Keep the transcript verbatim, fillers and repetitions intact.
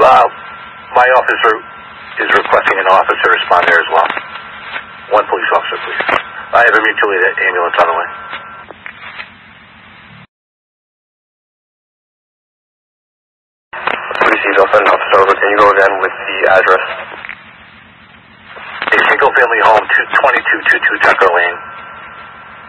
Uh, my officer is requesting an officer respond there as well. One police officer, please. I have a mutual aid ambulance on the way. Police Eagle, send an officer over. Can you go again with the address? A single-family home, two twenty-two twenty-two Tucker Lane.